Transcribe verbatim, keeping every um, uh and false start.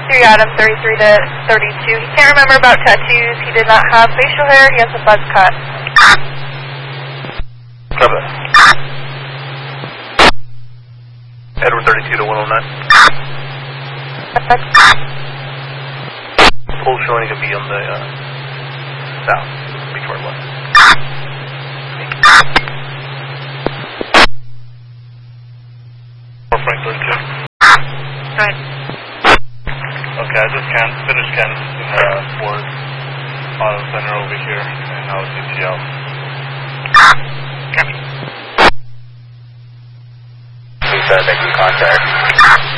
three Adam, thirty-three to thirty-two. He can't remember about tattoos. He did not have facial hair. He has a buzz cut. Cover. Edward thirty-two to one oh nine. Pole showing to be on the uh, south, Beachfront West. Frank thirty-two. Right. Okay, I just can finished canvassing the uh, Ford Auto Center over here, and now it's E T L. Please uh, make contact.